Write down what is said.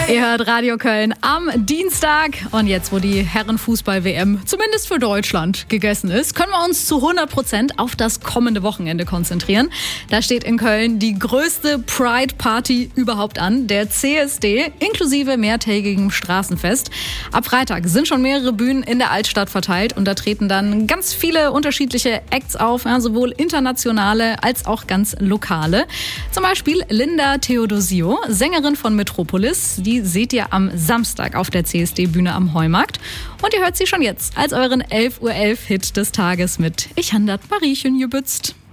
Ihr hört Radio Köln am Dienstag. Und jetzt, wo die Herrenfußball-WM zumindest für Deutschland gegessen ist, können wir uns zu 100% auf das kommende Wochenende konzentrieren. Da steht in Köln die größte Pride-Party überhaupt an, der CSD, inklusive mehrtägigem Straßenfest. Ab Freitag sind schon mehrere Bühnen in der Altstadt verteilt und da treten dann ganz viele unterschiedliche Acts auf, ja, sowohl internationale als auch ganz lokale. Zum Beispiel Linda Theodosio, Sängerin von Metropolis. Die seht ihr am Samstag auf der CSD-Bühne am Heumarkt. Und ihr hört sie schon jetzt als euren 11:11 Hit des Tages mit Ich han dat Mariechen gebützt.